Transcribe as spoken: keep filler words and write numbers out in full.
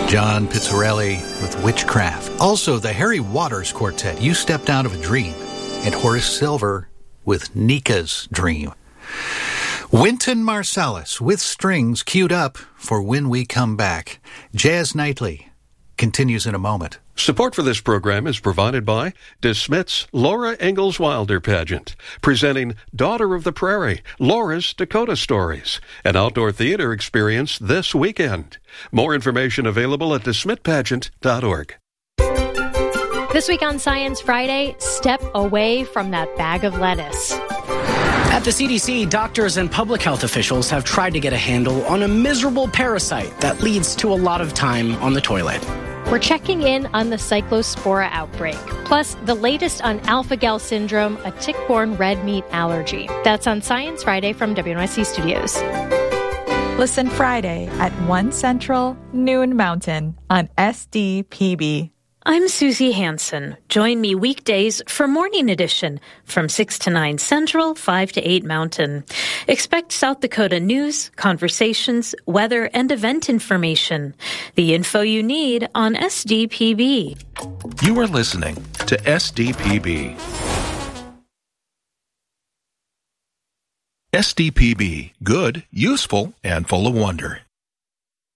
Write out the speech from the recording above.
John Pizzarelli with Witchcraft. Also, the Harry Waters Quartet, You Stepped Out of a Dream. And Horace Silver with Nika's Dream. Wynton Marsalis with strings queued up for When We Come Back. Jazz Nightly continues in a moment. Support for this program is provided by DeSmith's Laura Ingalls Wilder Pageant, presenting Daughter of the Prairie, Laura's Dakota Stories, an outdoor theater experience this weekend. More information available at desmith pageant dot org. This week on Science Friday, step away from that bag of lettuce. At the C D C, doctors and public health officials have tried to get a handle on a miserable parasite that leads to a lot of time on the toilet. We're checking in on the cyclospora outbreak, plus the latest on alpha-gal syndrome, a tick-borne red meat allergy. That's on Science Friday from W N Y C Studios. Listen Friday at one Central, noon Mountain on S D P B. I'm Susie Hansen. Join me weekdays for Morning Edition from six to nine Central, five to eight Mountain. Expect South Dakota news, conversations, weather, and event information. The info you need on S D P B. You are listening to S D P B. S D P B, good, useful, and full of wonder.